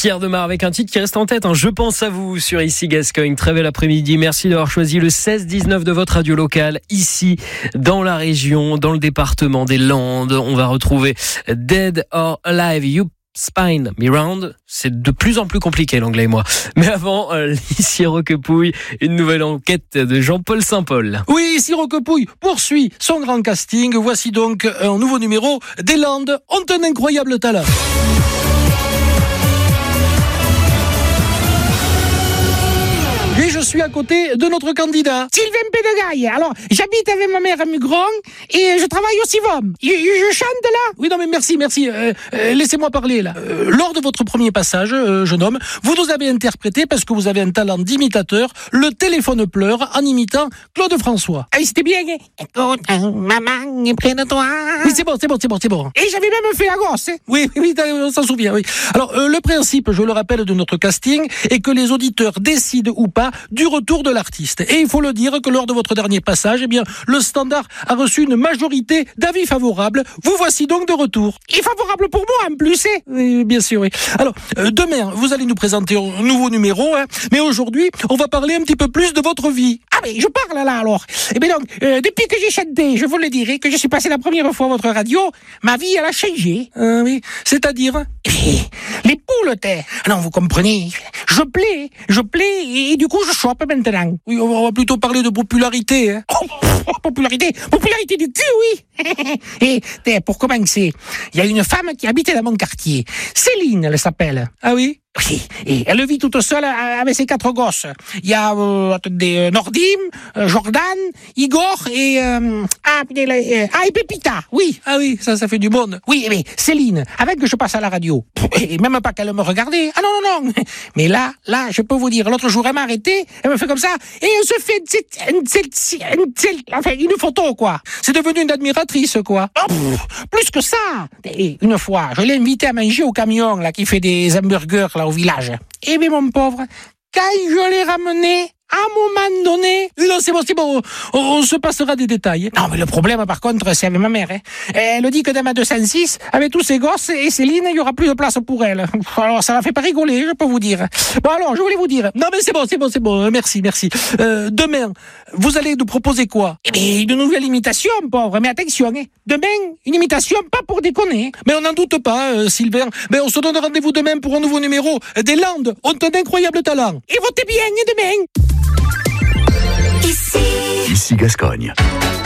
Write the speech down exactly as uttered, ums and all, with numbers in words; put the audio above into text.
Pierre Demar avec un titre qui reste en tête, hein. Je pense à vous sur Ici Gascogne. Très bel après-midi. Merci d'avoir choisi le seize dix-neuf de votre radio locale ici dans la région, dans le département des Landes. On va retrouver Dead or Alive, You Spine Me Round. C'est de plus en plus compliqué l'anglais et moi. Mais avant, euh, ici Roquepouille, une nouvelle enquête de Jean-Paul Saint-Paul. Oui, ici Roquepouille poursuit son grand casting. Voici donc un nouveau numéro des Landes ont un incroyable talent. Et je suis à côté de notre candidat. Sylvain Pédegaille. Alors, j'habite avec ma mère à Mugron et je travaille au Sivom. Je, je chante là. Oui, non, mais merci, merci. Euh, euh, laissez-moi parler, là. Euh, lors de votre premier passage, euh, jeune homme, vous nous avez interprété, parce que vous avez un talent d'imitateur, le téléphone pleure en imitant Claude François. Ah, c'était bien. Écoute, maman est près de toi. Oui, c'est bon, c'est bon, c'est bon, c'est bon. Et j'avais même fait la gosse. Hein. Oui, oui, on s'en souvient, oui. Alors, euh, le principe, je le rappelle, de notre casting est que les auditeurs décident ou pas du retour de l'artiste. Et il faut le dire que lors de votre dernier passage, eh bien, le Standard a reçu une majorité d'avis favorables. Vous voici donc de retour. Et favorable pour moi, en plus, hein. Oui, bien sûr, oui. Alors, euh, demain, vous allez nous présenter un nouveau numéro, hein, mais aujourd'hui, on va parler un petit peu plus de votre vie. Ah, mais je parle là, alors. Eh bien donc, euh, depuis que j'ai chanté, je vous le dirai, que je suis passé la première fois à votre radio, ma vie, elle a changé. Ah oui, c'est-à-dire les poules, t'es. Non, vous comprenez. Je plais, je plais, et du coup, je chope maintenant. Oui, on va plutôt parler de popularité. Hein. Oh, popularité, popularité du cul, oui. Et t'es, pour commencer, il y a une femme qui habite dans mon quartier. Céline, elle s'appelle. Ah oui? Oui, et elle vit toute seule avec ses quatre gosses. Il y a euh, attendez, Nordim, euh, Jordan, Igor et euh, ah, euh, ah et Pépita. Oui. Ah oui, ça, ça fait du monde. Oui, mais Céline, avec que je passe à la radio, et même pas qu'elle me regardait. Ah non non non. Mais là, là, je peux vous dire, l'autre jour elle m'a arrêté, elle me fait comme ça, et on se fait une, une, une, enfin, une photo quoi. C'est devenu une admiratrice quoi. Oh, pff, plus que ça. Et une fois, je l'ai invitée à manger au camion là qui fait des hamburgers là au village. Et bien mon pauvre, quand je l'ai ramené, à un moment donné... Non, c'est bon, c'est bon, on, on se passera des détails. Non, mais le problème, par contre, c'est avec ma mère. Hein. Elle dit que dans ma deux cent six, avec tous ses gosses et Céline, il y aura plus de place pour elle. Alors, ça la fait pas rigoler, je peux vous dire. Bon, alors, je voulais vous dire... Non, mais c'est bon, c'est bon, c'est bon, merci, merci. Euh, demain, vous allez nous proposer quoi? Eh bien, une nouvelle imitation, pauvre, mais attention, hein. Demain, une imitation pas pour déconner. Mais on n'en doute pas, euh, Sylvain. Mais on se donne rendez-vous demain pour un nouveau numéro des Landes ont un incroyable talent. Et votez bien demain. Ici Gascogne.